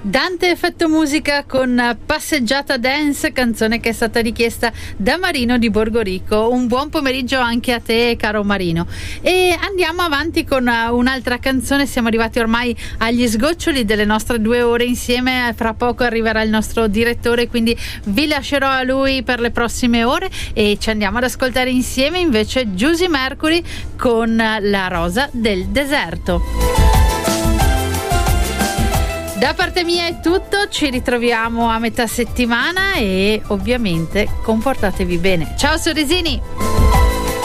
Dante Effetto Musica con Passeggiata Dance, canzone che è stata richiesta da Marino di Borgorico. Un buon pomeriggio anche a te, caro Marino. E andiamo avanti con un'altra canzone. Siamo arrivati ormai agli sgoccioli delle nostre 2 ore insieme. Fra poco arriverà il nostro direttore, quindi vi lascerò a lui per le prossime ore e ci andiamo ad ascoltare insieme invece Giusy Mercury con La Rosa del Deserto. Da parte mia è tutto, ci ritroviamo a metà settimana e ovviamente comportatevi bene. Ciao sorrisini!